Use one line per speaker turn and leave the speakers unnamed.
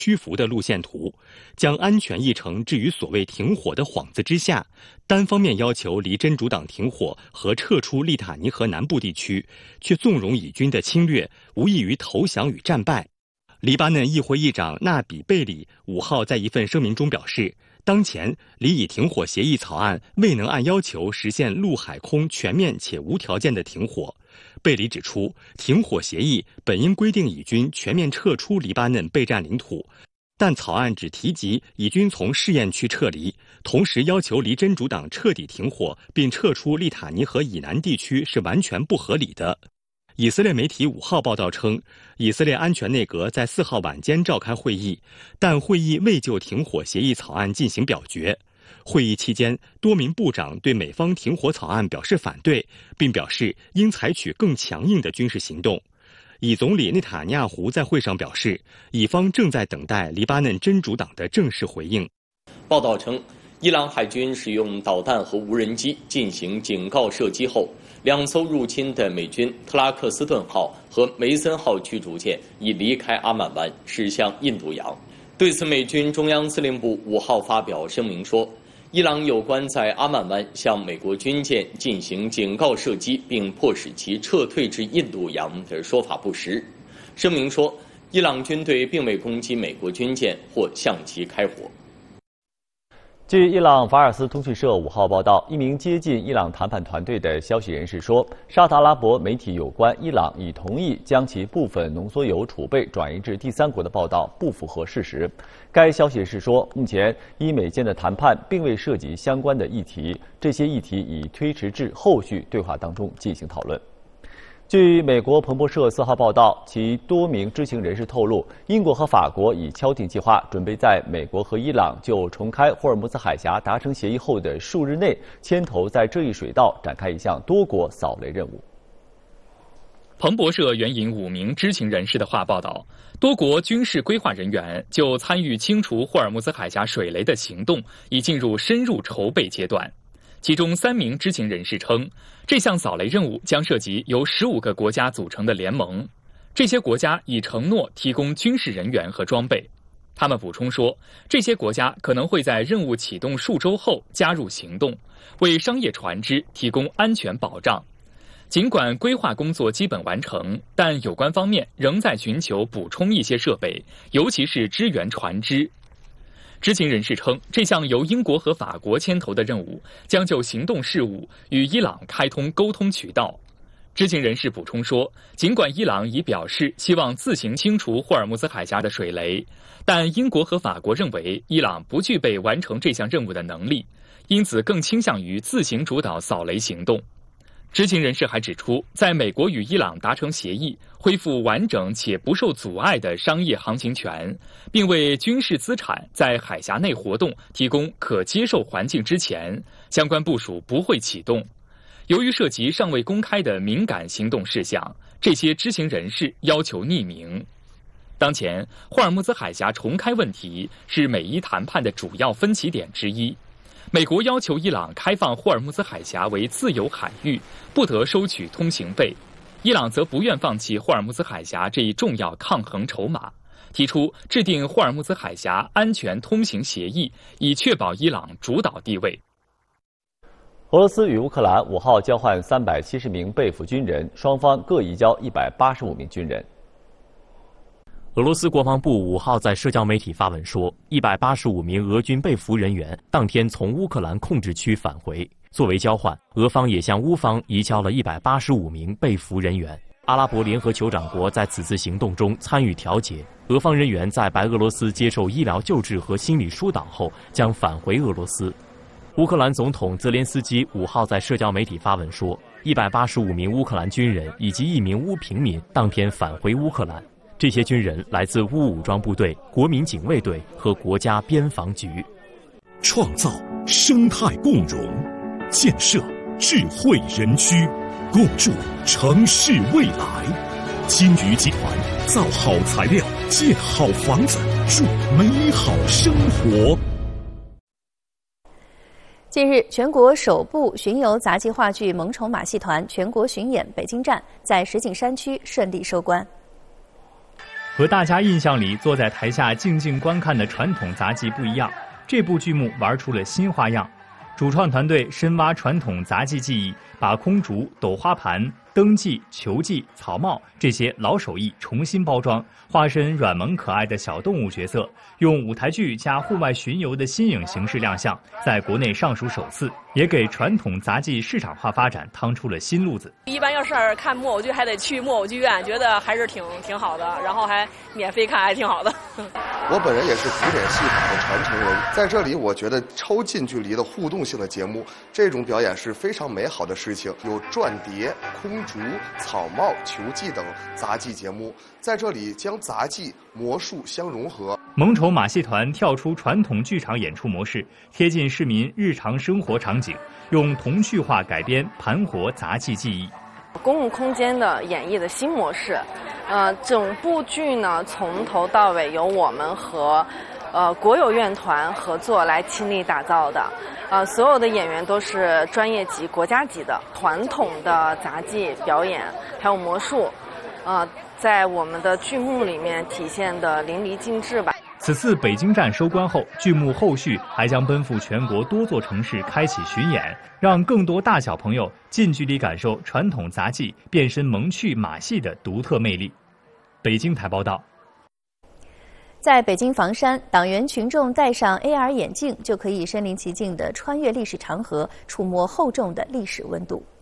屈服的路线图，将安全议程置于所谓停火的幌子之下，单方面要求离真主党停火和撤出利塔尼河南部地区，却纵容以军的侵略，无异于投降与战败。黎巴嫩议会议长纳比贝里5号在一份声明中表示，当前离以停火协议草案未能按要求实现陆海空全面且无条件的停火。贝里指出，停火协议本应规定以军全面撤出黎巴嫩备战领土，但草案只提及以军从试验区撤离，同时要求离真主党彻底停火并撤出利塔尼河以南地区是完全不合理的。以色列媒体5号报道称，以色列安全内阁在4号晚间召开会议，但会议未就停火协议草案进行表决。会议期间，多名部长对美方停火草案表示反对，并表示应采取更强硬的军事行动。以总理内塔尼亚胡在会上表示，以方正在等待黎巴嫩真主党的正式回应。
报道称，伊朗海军使用导弹和无人机进行警告射击后，2艘入侵的美军特拉克斯顿号和梅森号驱逐舰已离开阿曼湾，驶向印度洋。对此，美军中央司令部5号发表声明说，伊朗有关在阿曼湾向美国军舰进行警告射击并迫使其撤退至印度洋的说法不实。声明说，伊朗军队并未攻击美国军舰或向其开火。
据伊朗法尔斯通讯社5号报道，一名接近伊朗谈判团队的消息人士说，沙特阿拉伯媒体有关伊朗已同意将其部分浓缩铀储备转移至第三国的报道不符合事实。该消息人士说，目前伊美间的谈判并未涉及相关的议题，这些议题已推迟至后续对话当中进行讨论。据美国彭博社4号报道，其多名知情人士透露，英国和法国已敲定计划，准备在美国和伊朗就重开霍尔木兹海峡达成协议后的数日内，牵头在这一水道展开一项多国扫雷任务。
彭博社援引5名知情人士的话报道，多国军事规划人员就参与清除霍尔木兹海峡水雷的行动已进入深入筹备阶段。其中3名知情人士称，这项扫雷任务将涉及由15个国家组成的联盟，这些国家已承诺提供军事人员和装备。他们补充说，这些国家可能会在任务启动数周后加入行动，为商业船只提供安全保障。尽管规划工作基本完成，但有关方面仍在寻求补充一些设备，尤其是支援船只。知情人士称，这项由英国和法国牵头的任务将就行动事务与伊朗开通沟通渠道。知情人士补充说，尽管伊朗已表示希望自行清除霍尔木兹海峡的水雷，但英国和法国认为伊朗不具备完成这项任务的能力，因此更倾向于自行主导扫雷行动。知情人士还指出，在美国与伊朗达成协议，恢复完整且不受阻碍的商业航行权，并为军事资产在海峡内活动提供可接受环境之前，相关部署不会启动。由于涉及尚未公开的敏感行动事项，这些知情人士要求匿名。当前，霍尔木兹海峡重开问题是美伊谈判的主要分歧点之一。美国要求伊朗开放霍尔木兹海峡为自由海域，不得收取通行费。伊朗则不愿放弃霍尔木兹海峡这一重要抗衡筹码，提出制定霍尔木兹海峡安全通行协议，以确保伊朗主导地位。
俄罗斯与乌克兰5号交换370名被俘军人，双方各移交185名军人。
俄罗斯国防部5号在社交媒体发文说，185名俄军被俘人员当天从乌克兰控制区返回。作为交换，俄方也向乌方移交了185名被俘人员。阿拉伯联合酋长国在此次行动中参与调解，俄方人员在白俄罗斯接受医疗救治和心理疏导后将返回俄罗斯。乌克兰总统泽连斯基5号在社交媒体发文说，185名乌克兰军人以及1名乌平民当天返回乌克兰。这些军人来自乌武装部队、国民警卫队和国家边防局。
创造生态共融，建设智慧人居，共筑城市未来。金鱼集团造好材料，建好房子，筑美好生活。
近日，全国首部巡游杂技话剧《萌宠马戏团》全国巡演北京站在石景山区顺利收官。
和大家印象里坐在台下静静观看的传统杂技不一样，这部剧目玩出了新花样。主创团队深挖传统杂技技艺，把空竹、斗花盘、灯技、球技、草帽这些老手艺重新包装，化身软萌可爱的小动物角色，用舞台剧加户外巡游的新颖形式亮相，在国内尚属首次，也给传统杂技市场化发展趟出了新路子。
一般要是看木偶剧，还得去木偶剧院，觉得还是挺好的，然后还免费看，还挺好的。
我本人也是古典戏法的传承人，在这里我觉得超近距离的互动性的节目，这种表演是非常美好的事情。有转碟、空竹、草帽、球技等杂技节目，在这里将杂技、魔术相融合。
萌宠马戏团跳出传统剧场演出模式，贴近市民日常生活场景，用童趣化改编盘活杂技技艺。
公共空间的演绎的新模式，整部剧呢从头到尾由我们和国有院团合作来倾力打造的，所有的演员都是专业级、国家级的。传统的杂技表演还有魔术，在我们的剧目里面体现的淋漓尽致吧。
此次北京站收官后，剧目后续还将奔赴全国多座城市开启巡演，让更多大小朋友近距离感受传统杂技变身萌趣马戏的独特魅力。北京台报道。
在北京房山，党员群众戴上 AR 眼镜，就可以身临其境地穿越历史长河，触摸厚重的历史温度。